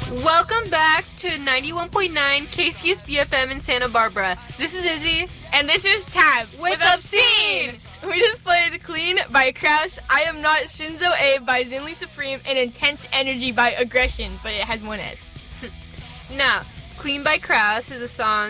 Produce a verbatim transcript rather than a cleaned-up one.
Welcome back to ninety-one point nine K C S B F M in Santa Barbara. This is Izzy. And this is Tab with Obscene. We just played Clean by Kraus, I Am Not Shinzo A by Zinli Supreme, and Intense Energy by Aggression, but it has one S. Now, Clean by Kraus is a song